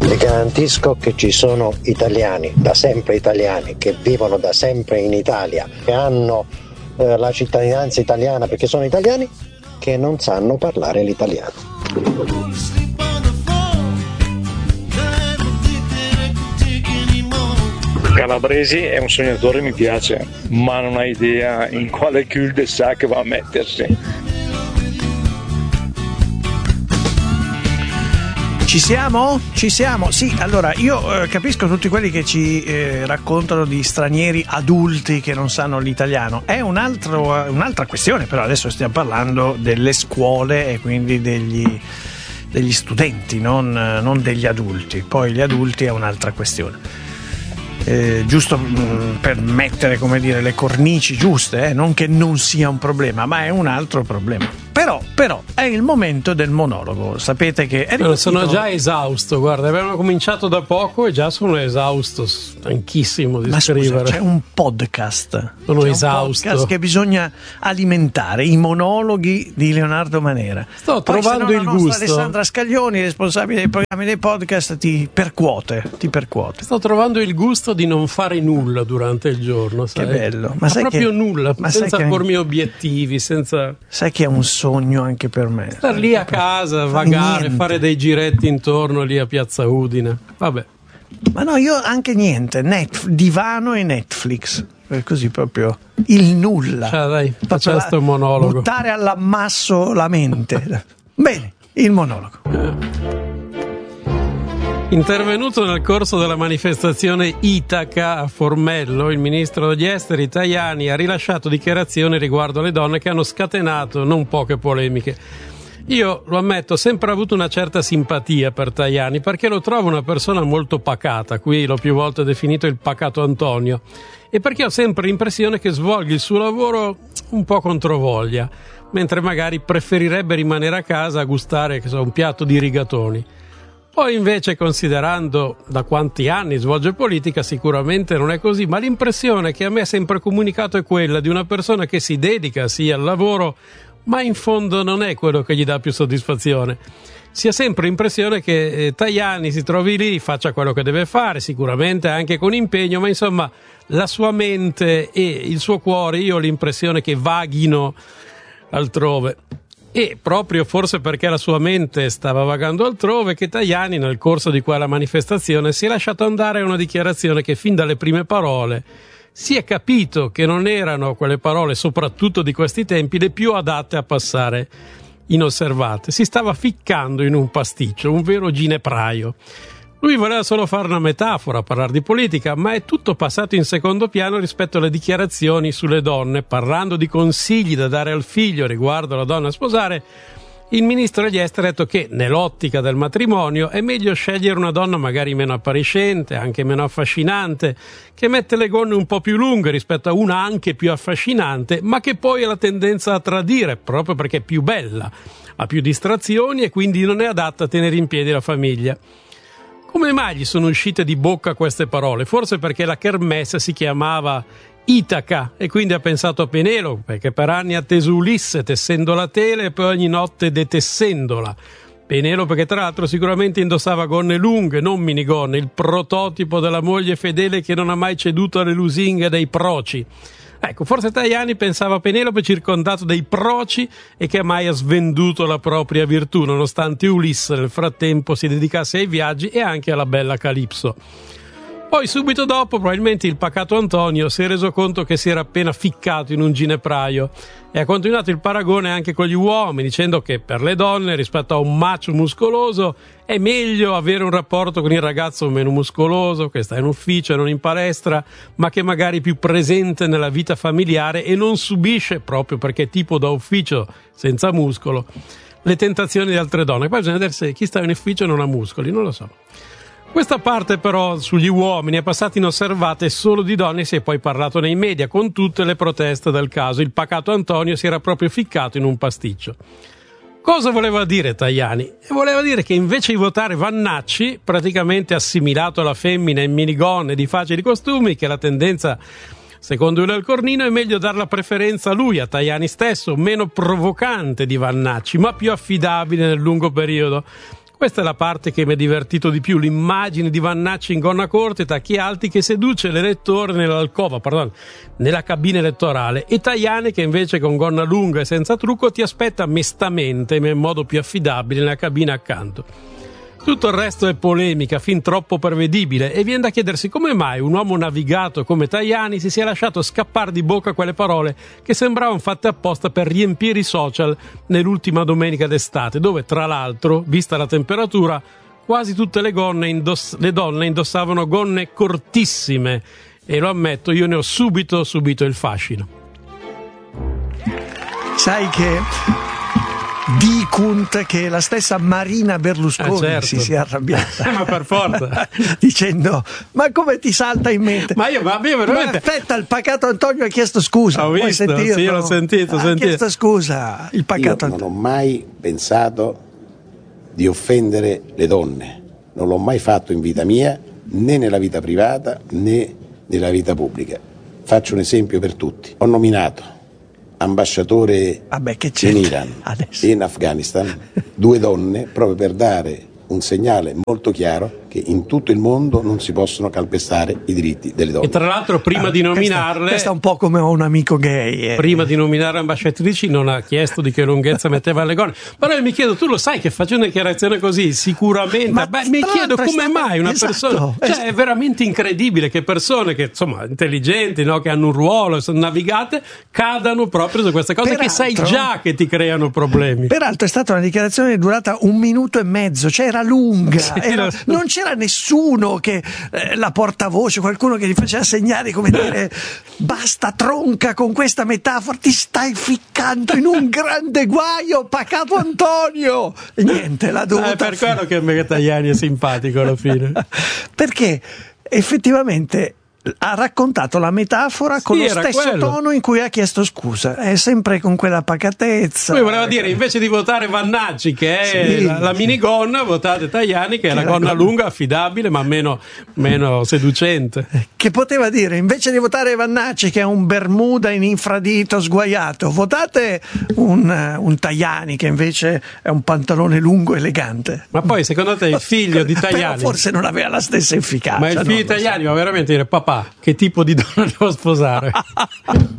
Vi garantisco che ci sono italiani, da sempre italiani, che vivono da sempre in Italia, che hanno la cittadinanza italiana perché sono italiani, che non sanno parlare l'italiano. Calabresi è un sognatore, mi piace, ma non ha idea in quale cul-de-sac va a mettersi. Ci siamo? Ci siamo? Sì, allora io capisco tutti quelli che ci raccontano di stranieri adulti che non sanno l'italiano. È un'altra questione, però adesso stiamo parlando delle scuole e quindi degli studenti, non degli adulti. Poi gli adulti è un'altra questione. Giusto per mettere, come dire, le cornici giuste, non che non sia un problema, ma è un altro problema. Però è il momento del monologo. Sapete che sono già esausto, guarda, abbiamo cominciato da poco e già sono esausto, stanchissimo di scrivere. Scusa, c'è un podcast. Sono esausto. Un podcast che bisogna alimentare, i monologhi di Leonardo Manera. Sto trovando il gusto. Alessandra Scaglioni, responsabile dei programmi dei podcast, ti percuote. Sto trovando il gusto di non fare nulla durante il giorno, sai? Che bello. Ma proprio nulla, senza pormi obiettivi, senza... Sai che è un sogno anche per me. Star lì a casa, vagare, fare dei giretti intorno lì a Piazza Udine. Vabbè. Ma no, io anche niente, divano e Netflix. Così proprio il nulla. Dai, facciamo sto monologo. Buttare all'ammasso la mente. Bene, il monologo. Intervenuto nel corso della manifestazione Itaca a Formello, il ministro degli esteri Tajani ha rilasciato dichiarazioni riguardo alle donne che hanno scatenato non poche polemiche. Io, lo ammetto, ho sempre avuto una certa simpatia per Tajani perché lo trovo una persona molto pacata, qui l'ho più volte definito il pacato Antonio, e perché ho sempre l'impressione che svolga il suo lavoro un po' controvoglia, mentre magari preferirebbe rimanere a casa a gustare, un piatto di rigatoni. Poi invece, considerando da quanti anni svolge politica, sicuramente non è così, ma l'impressione che a me è sempre comunicato è quella di una persona che si dedica sì al lavoro, ma in fondo non è quello che gli dà più soddisfazione. Si ha sempre l'impressione che Tajani si trovi lì, faccia quello che deve fare, sicuramente anche con impegno, ma insomma la sua mente e il suo cuore, io ho l'impressione che vaghino altrove. E proprio forse perché la sua mente stava vagando altrove che Tajani nel corso di quella manifestazione si è lasciato andare a una dichiarazione che fin dalle prime parole si è capito che non erano quelle parole, soprattutto di questi tempi, le più adatte a passare inosservate. Si stava ficcando in un pasticcio, un vero ginepraio. Lui voleva solo fare una metafora, parlare di politica, ma è tutto passato in secondo piano rispetto alle dichiarazioni sulle donne. Parlando di consigli da dare al figlio riguardo alla donna a sposare, il ministro degli esteri ha detto che nell'ottica del matrimonio è meglio scegliere una donna magari meno appariscente, anche meno affascinante, che mette le gonne un po' più lunghe rispetto a una anche più affascinante, ma che poi ha la tendenza a tradire proprio perché è più bella, ha più distrazioni e quindi non è adatta a tenere in piedi la famiglia. Come mai gli sono uscite di bocca queste parole? Forse perché la kermesse si chiamava Itaca e quindi ha pensato a Penelope, che per anni ha atteso Ulisse tessendo la tela e poi ogni notte detessendola. Penelope che tra l'altro sicuramente indossava gonne lunghe, non minigonne, il prototipo della moglie fedele che non ha mai ceduto alle lusinghe dei proci. Ecco, forse Tajani pensava a Penelope circondato dai proci e che mai ha svenduto la propria virtù, nonostante Ulisse nel frattempo si dedicasse ai viaggi e anche alla bella Calipso. Poi subito dopo probabilmente il pacato Antonio si è reso conto che si era appena ficcato in un ginepraio e ha continuato il paragone anche con gli uomini, dicendo che per le donne rispetto a un macio muscoloso è meglio avere un rapporto con il ragazzo meno muscoloso, che sta in ufficio e non in palestra, ma che magari è più presente nella vita familiare e non subisce, proprio perché è tipo da ufficio senza muscolo, le tentazioni di altre donne. Poi bisogna vedere se chi sta in ufficio non ha muscoli, non lo so. Questa parte però sugli uomini è passata inosservata e solo di donne si è poi parlato nei media con tutte le proteste del caso. Il pacato Antonio si era proprio ficcato in un pasticcio. Cosa voleva dire Tajani? Voleva dire che invece di votare Vannacci, praticamente assimilato alla femmina in minigonne di facili costumi, che è la tendenza secondo lui al Cornino, è meglio dare la preferenza a lui, a Tajani stesso, meno provocante di Vannacci, ma più affidabile nel lungo periodo. Questa è la parte che mi è divertito di più, l'immagine di Vannacci in gonna corta e tacchi alti che seduce l'elettore nella cabina elettorale, e Tajani che invece con gonna lunga e senza trucco ti aspetta mestamente ma in modo più affidabile nella cabina accanto. Tutto il resto è polemica, fin troppo prevedibile, e viene da chiedersi come mai un uomo navigato come Tajani si sia lasciato scappare di bocca quelle parole che sembravano fatte apposta per riempire i social nell'ultima domenica d'estate, dove tra l'altro, vista la temperatura, quasi tutte le donne indossavano gonne cortissime, e lo ammetto, io ne ho subito il fascino. Sai che dicunt che la stessa Marina Berlusconi certo. si sia arrabbiata Ma per forza dicendo: ma come ti salta in mente? Ma io veramente... aspetta, il pacato Antonio ha chiesto scusa. Ho visto, sì, l'ho sentito. Ha chiesto scusa il pacato Antonio. Non ho mai pensato di offendere le donne, non l'ho mai fatto in vita mia, né nella vita privata né nella vita pubblica. Faccio un esempio per tutti: ho nominato ambasciatore in Iran e in Afghanistan 2 donne proprio per dare un segnale molto chiaro che in tutto il mondo non si possono calpestare i diritti delle donne. E tra l'altro prima di nominarle, questa è un po' come un amico gay, prima di nominare ambasciatrici non ha chiesto di che lunghezza metteva le gonne. Però io mi chiedo, tu lo sai che facendo una dichiarazione così sicuramente mi chiedo come mai una persona, cioè è veramente incredibile che persone che insomma intelligenti, no, che hanno un ruolo, sono navigate, cadano proprio su queste cose che sai già che ti creano problemi. Peraltro è stata una dichiarazione durata 1 minuto e mezzo, cioè era lunga, non c'era nessuno che la portavoce, qualcuno che gli faceva segnali, come dire: basta tronca con questa metafora, ti stai ficcando in un grande guaio, pacato Antonio. E niente, l'ha dovuta È per quello che a me Tajani è simpatico alla fine, perché effettivamente ha raccontato la metafora con lo stesso tono in cui ha chiesto scusa, è sempre con quella pacatezza. Poi voleva dire, invece di votare Vannacci che è la minigonna, votate Tajani che è la gonna lunga, affidabile ma meno seducente. Che poteva dire, invece di votare Vannacci che è un bermuda in infradito sguaiato, votate un Tajani che invece è un pantalone lungo elegante. Ma poi secondo te il figlio di Tajani forse non aveva la stessa efficacia? Ma il figlio di Tajani va veramente dire: papà, che tipo di donna devo sposare?